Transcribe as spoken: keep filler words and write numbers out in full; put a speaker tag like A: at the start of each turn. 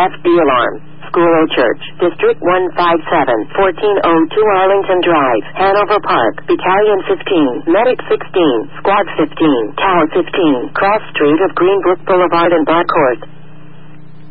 A: F D alarm. School or church. District one five seven, fourteen oh two Arlington Drive, Hanover Park, Battalion fifteen, Medic sixteen, Squad fifteen, Tower fifteen, Cross Street of Greenbrook Boulevard and Black Horse.